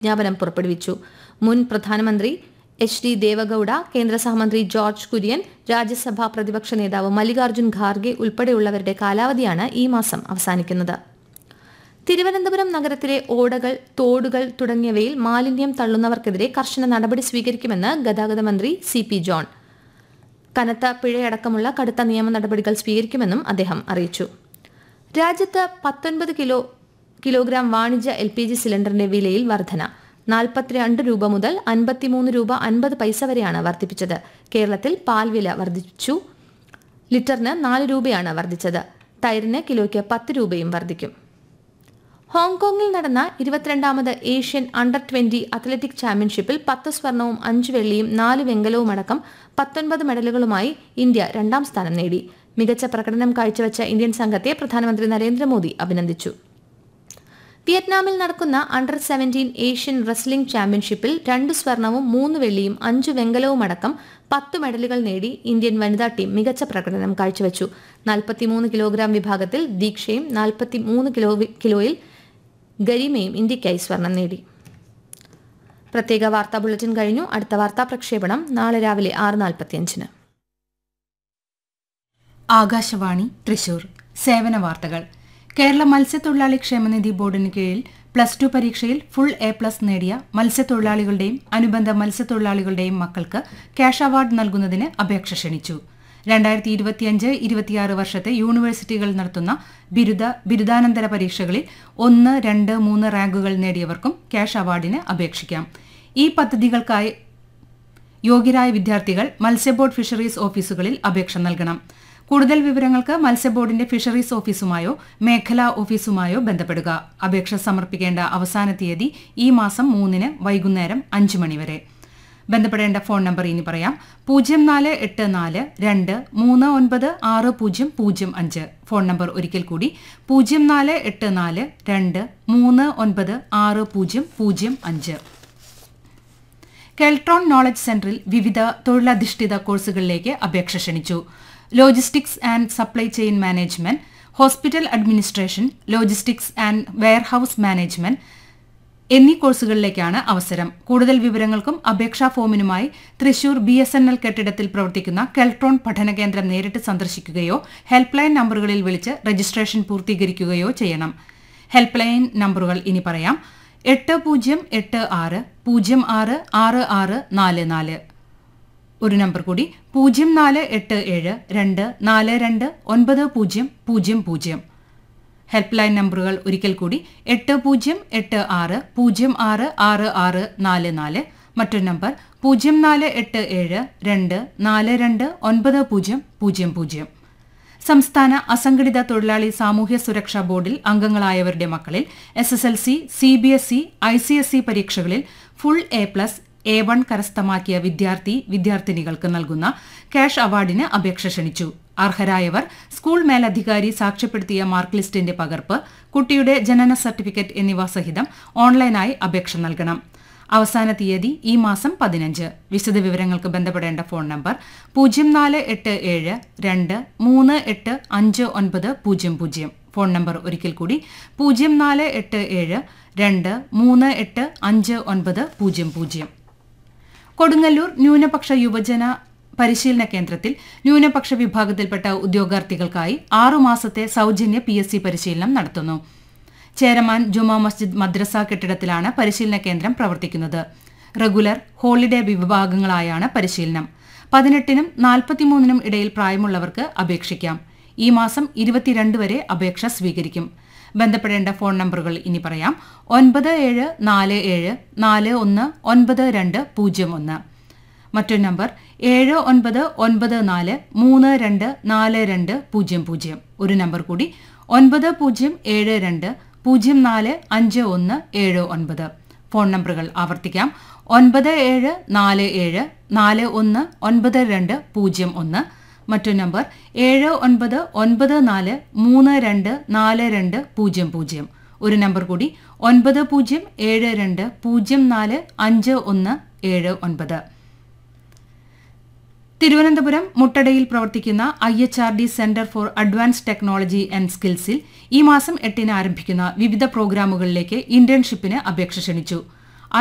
വിജ്ഞാപനം പുറപ്പെടുവിച്ചു. മുൻ പ്രധാനമന്ത്രി എച്ച്.ഡി. ദേവഗൌഡ, കേന്ദ്ര സഹമന്ത്രി ജോർജ് കുര്യൻ, രാജ്യസഭാ പ്രതിപക്ഷ നേതാവ് മല്ലികാർജ്ജുൻ ഖാർഗെ ഉൾപ്പെടെയുള്ളവരുടെ കാലാവധിയാണ് ഈ മാസം അവസാനിക്കുന്നത്. തിരുവനന്തപുരം നഗരത്തിലെ ഓടകൾ, തോടുകൾ തുടങ്ങിയവയിൽ മാലിന്യം തള്ളുന്നവർക്കെതിരെ കർശന നടപടി സ്വീകരിക്കുമെന്ന് ഗതാഗത മന്ത്രി സി.പി. ജോൺ. കനത്ത പിഴയടക്കമുള്ള കടുത്ത നിയമ നടപടികൾ സ്വീകരിക്കുമെന്നും അദ്ദേഹം അറിയിച്ചു. രാജ്യത്ത് 19 കിലോഗ്രാം വാണിജ്യ LPG സിലിണ്ടറിന്റെ വിലയിൽ വർധന. 42 രൂപ മുതൽ 53 രൂപ 50 പൈസ വരെയാണ് വർദ്ധിപ്പിച്ചത്. കേരളത്തിൽ പാൽ വില വർദ്ധിച്ചു. ലിറ്ററിന് 4 രൂപയാണ് വർദ്ധിച്ചത്. തൈരിന് കിലോയ്ക്ക് 10 രൂപയും വർദ്ധിക്കും. ഹോങ്കോങ്ങിൽ നടന്ന 22ാമത് ഏഷ്യൻ അണ്ടർ 20 അത്ലറ്റിക് ചാമ്പ്യൻഷിപ്പിൽ 10 സ്വർണവും 5 വെള്ളിയും 4 വെങ്കലവും അടക്കം 19 മെഡലുകളുമായി ഇന്ത്യ 2ാം സ്ഥാനം നേടി. മികച്ച പ്രകടനം കാഴ്ചവെച്ച ഇന്ത്യൻ സംഘത്തെ പ്രധാനമന്ത്രി നരേന്ദ്രമോദി അഭിനന്ദിച്ചു. വിയറ്റ്നാമിൽ നടക്കുന്ന അണ്ടർ 17 ഏഷ്യൻ റെസ്ലിംഗ് ചാമ്പ്യൻഷിപ്പിൽ 2 സ്വർണവും 3 വെള്ളിയും 5 വെങ്കലവും അടക്കം 10 മെഡലുകൾ നേടി ഇന്ത്യൻ വനിതാ ടീം മികച്ച പ്രകടനം കാഴ്ചവെച്ചു. 43 കിലോഗ്രാം വിഭാഗത്തിൽ ദീക്ഷയും 43 കിലോയിൽ ഗരിമയും ഇന്ത്യയ്ക്കായി സ്വർണം നേടി. പ്രത്യേക വാർത്താ ബുള്ളറ്റിൻ കഴിഞ്ഞു. അടുത്ത വാർത്താ പ്രക്ഷേപണം നാളെ രാവിലെ 6:45. ആകാശവാണി തൃശൂർ. സേവന വാർത്തകൾ. കേരള മത്സ്യത്തൊഴിലാളി ക്ഷേമനിധി ബോർഡിന് കീഴിൽ +2 പരീക്ഷയിൽ ഫുൾ A+ നേടിയ മത്സ്യത്തൊഴിലാളികളുടെയും അനുബന്ധ മത്സ്യത്തൊഴിലാളികളുടെയും മക്കൾക്ക് ക്യാഷ് അവാർഡ് നൽകുന്നതിന് അപേക്ഷ ക്ഷണിച്ചു. 2025-26 വർഷത്തെ യൂണിവേഴ്സിറ്റികൾ നടത്തുന്ന ബിരുദാനന്തര പരീക്ഷകളിൽ 1, 2, 3 റാങ്കുകൾ നേടിയവർക്കും ക്യാഷ് അവാർഡിന് അപേക്ഷിക്കാം. ഈ പദ്ധതികൾക്കായി യോഗ്യരായ വിദ്യാർത്ഥികൾ മത്സ്യബോർഡ് ഫിഷറീസ് ഓഫീസുകളിൽ അപേക്ഷ നൽകണം. കൂടുതൽ വിവരങ്ങൾക്ക് മത്സ്യബോർഡിന്റെ ഫിഷറീസ് ഓഫീസുമായോ മേഖലാ ഓഫീസുമായോ ബന്ധപ്പെടുക. അപേക്ഷ സമർപ്പിക്കേണ്ട അവസാന തീയതി ഈ മാസം 3 വൈകുന്നേരം 5 മണി വരെ. ബന്ധപ്പെടേണ്ട ഫോൺ നമ്പർ ഇനി പറയാം. 0484-239-6005. ഫോൺ നമ്പർ ഒരിക്കൽ കൂടി 0484-239-6005. കെൽട്രോൺ നോളജ് സെന്ററിൽ വിവിധ തൊഴിലധിഷ്ഠിത കോഴ്സുകളിലേക്ക് അപേക്ഷ ക്ഷണിച്ചു. Logistics and supply chain management, hospital administration, logistics and warehouse management എന്നീ കോഴ്സുകളിലേക്കാണ് അവസരം. കൂടുതൽ വിവരങ്ങൾക്കും അപേക്ഷാ ഫോമിനുമായി തൃശൂർ BSNL കെട്ടിടത്തിൽ പ്രവർത്തിക്കുന്ന കെൽട്രോൺ പഠനകേന്ദ്രം നേരിട്ട് സന്ദർശിക്കുകയോ ഹെൽപ്പ് ലൈൻ നമ്പറുകളിൽ വിളിച്ച് രജിസ്ട്രേഷൻ പൂർത്തീകരിക്കുകയോ ചെയ്യണം. ഹെൽപ്പ് ലൈൻ നമ്പറുകൾ ഇനി പറയാം. 8086-066644. ഒരു നമ്പർ കൂടി 0487-242-9000. ഹെൽപ്പ് ലൈൻ നമ്പറുകൾ ഒരിക്കൽ കൂടി 8086-066644. മറ്റൊരു നമ്പർ 0487-242-9000. സംസ്ഥാന അസംഘടിത തൊഴിലാളി സാമൂഹ്യ സുരക്ഷാ ബോർഡിൽ അംഗങ്ങളായവരുടെ മക്കളിൽ SSLC, CBSE, ICSE പരീക്ഷകളിൽ ഫുൾ A+, A1 കരസ്ഥമാക്കിയ വിദ്യാർത്ഥിനികൾക്ക് നൽകുന്ന ക്യാഷ് അവാർഡിന് അപേക്ഷ ക്ഷണിച്ചു. അർഹരായവർ സ്കൂൾ മേലധികാരി സാക്ഷ്യപ്പെടുത്തിയ മാർക്ക് ലിസ്റ്റിന്റെ പകർപ്പ്, കുട്ടിയുടെ ജനന സർട്ടിഫിക്കറ്റ് എന്നിവ സഹിതം ഓൺലൈനായി അപേക്ഷ നൽകണം. അവസാന തീയതി ഈ മാസം 15. വിശദവിവരങ്ങൾക്ക് ബന്ധപ്പെടേണ്ട ഫോൺ നമ്പർ 0487-238-5900. ഫോൺ നമ്പർ ഒരിക്കൽ കൂടി 0487-238-5900. കൊടുങ്ങല്ലൂർ ന്യൂനപക്ഷ യുവജന പരിശീലന കേന്ദ്രത്തിൽ ന്യൂനപക്ഷ വിഭാഗത്തിൽപ്പെട്ട ഉദ്യോഗാർത്ഥികൾക്കായി 6 മാസത്തെ സൗജന്യ PSC പരിശീലനം നടത്തുന്നു. ചേരമാൻ ജുമാ മസ്ജിദ് മദ്രസ കെട്ടിടത്തിലാണ് പരിശീലന കേന്ദ്രം പ്രവർത്തിക്കുന്നത്. റെഗുലർ, ഹോളിഡേ വിഭാഗങ്ങളായാണ് പരിശീലനം. 18നും 43നും ഇടയിൽ പ്രായമുള്ളവർക്ക് അപേക്ഷിക്കാം. ഈ മാസം 22 വരെ അപേക്ഷ സ്വീകരിക്കും. ബന്ധപ്പെടേണ്ട ഫോൺ നമ്പറുകൾ ഇനി പറയാം. 9747419201. മറ്റൊരു നമ്പർ 7994324200. ഒരു നമ്പർ കൂടി 9072045179. ഫോൺ നമ്പറുകൾ ആവർത്തിക്കാം. 9747419201. മറ്റൊരു നമ്പർ 7994324200. ഒരു നമ്പർ കൂടി 9072045179. തിരുവനന്തപുരം മുട്ടടയിൽ പ്രവർത്തിക്കുന്ന IHRD centre for advanced technology and സ്കിൽസിൽ ഈ മാസം 8 ആരംഭിക്കുന്ന വിവിധ പ്രോഗ്രാമുകളിലേക്ക് ഇന്റേൺഷിപ്പിന് അപേക്ഷ ക്ഷണിച്ചു.